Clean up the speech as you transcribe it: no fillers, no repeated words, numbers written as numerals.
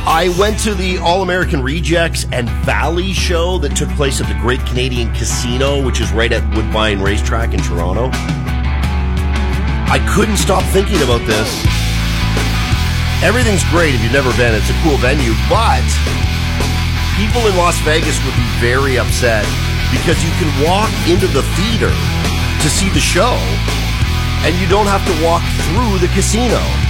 I went to the All-American Rejects and Valley show that took place at the Great Canadian Casino, which is right at Woodbine Racetrack in Toronto. I couldn't stop thinking about this. Everything's great if you've never been. It's a cool venue, but people in Las Vegas would be very upset because you can walk into the theater to see the show and you don't have to walk through the casino.